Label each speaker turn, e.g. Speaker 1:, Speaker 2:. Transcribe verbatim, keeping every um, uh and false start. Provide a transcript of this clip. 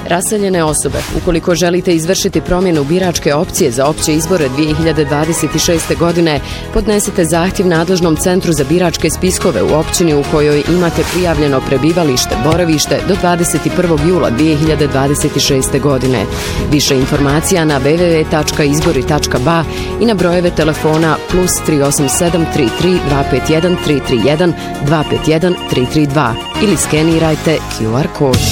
Speaker 1: Raseljene osobe, ukoliko želite izvršiti promjenu biračke opcije za opće izbore dvije hiljade dvadeset šeste. godine, podnesite zahtjev nadležnom centru za biračke spiskove u općini u kojoj imate prijavljeno prebivalište, boravište do dvadeset prvog jula dvije hiljade dvadeset šeste. godine. Više informacija na w w w tačka izbori tačka b a i na brojeve telefona plus tri osam sedam tri tri dva pet jedan tri tri jedan dva pet jedan tri tri dva ili skenirajte Q R kod.